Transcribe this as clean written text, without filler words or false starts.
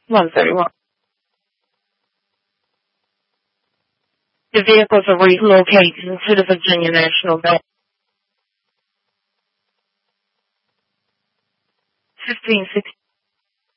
131. The vehicles are relocated to the Virginia National Guard. 1560.